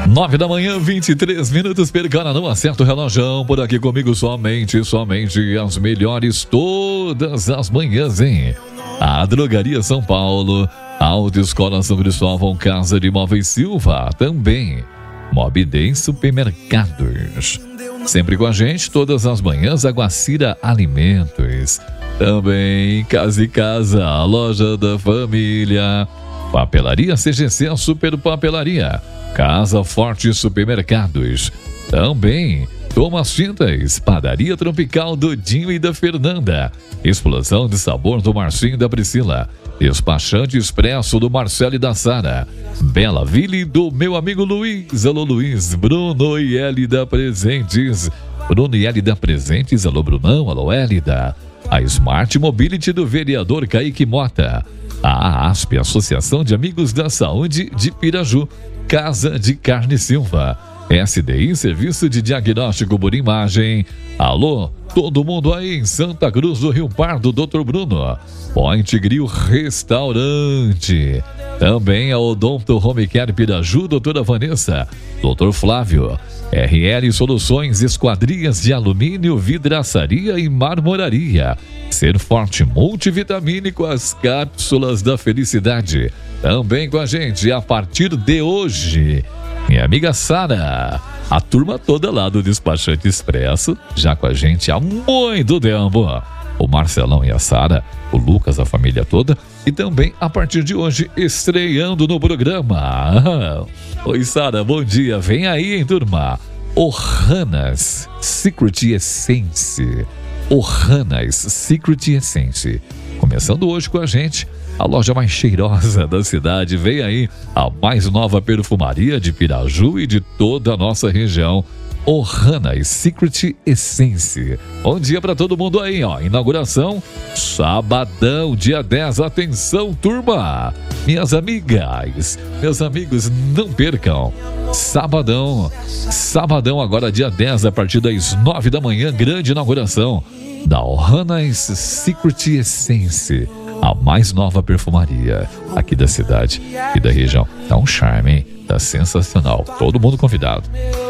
9 da manhã, 23 minutos, Percana, não acerta o relógio. Por aqui comigo somente as melhores todas as manhãs, hein? A Drogaria São Paulo, Autoescola São Cristóvão, Casa de Móveis Silva, também Mobidem Supermercados. Sempre com a gente, todas as manhãs, a Guacira Alimentos. Também Casa e Casa, a loja da família. Papelaria CGC, Super Papelaria. Casa Forte Supermercados. Também Thomas Tintas, Padaria Tropical do Dinho e da Fernanda. Explosão de sabor do Marcinho e da Priscila. Despachante Expresso do Marcelo e da Sara. Bela Ville do meu amigo Luiz. Alô Luiz. Bruno e Hélida Presentes. Bruno e Hélida Presentes. Alô Brunão. Alô Hélida. A Smart Mobility do vereador Kaique Mota. A ASP, Associação de Amigos da Saúde de Piraju. Casa de Carne Silva. SDI, Serviço de Diagnóstico por Imagem. Alô, todo mundo aí em Santa Cruz do Rio Pardo, Dr. Bruno. Point Grill Restaurante. Também a Odonto Home Care Piraju, doutora Vanessa. Dr. Flávio. RL Soluções, Esquadrias de Alumínio, Vidraçaria e Marmoraria. Ser Forte Multivitamínico, as cápsulas da felicidade. Também com a gente a partir de hoje, minha amiga Sara. A turma toda lá do Despachante Expresso, já com a gente há muito tempo. O Marcelão e a Sara, o Lucas, a família toda. E também, a partir de hoje, estreando no programa. Oi, Sara, bom dia. Vem aí, hein, turma. Ohana's Secret Essence. Ohana's Secret Essence. Começando hoje com a gente, a loja mais cheirosa da cidade. Vem aí a mais nova perfumaria de Piraju e de toda a nossa região. Ohana's Secret Essence. Bom dia pra todo mundo aí, ó. Inauguração, sabadão, dia 10. Atenção, turma. Minhas amigas, meus amigos, não percam. Sabadão agora dia 10, a partir das 9 da manhã, grande inauguração da Ohana's Secret Essence. A mais nova perfumaria aqui da cidade e da região. Tá um charme, hein? Tá sensacional. Todo mundo convidado.